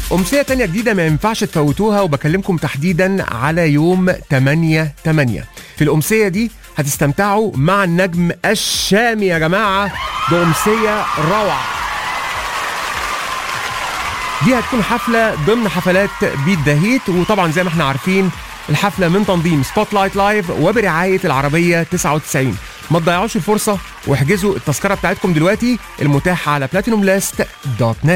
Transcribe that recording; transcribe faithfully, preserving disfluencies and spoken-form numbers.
أمسية تانية جديدة ما ينفعش تفوتوها، وبكلمكم تحديدا على يوم تمانية تمانية. في الأمسية دي هتستمتعوا مع النجم الشامي يا جماعة بأمسية روعة. دي هتكون حفلة ضمن حفلات بيت دهيت، وطبعا زي ما احنا عارفين الحفلة من تنظيم سبوت لايت لايف وبرعاية العربية تسعة وتسعين. ما تضيعوش الفرصة واحجزوا التذكرة بتاعتكم دلوقتي المتاحة على بلاتينوم لاست دوت نت.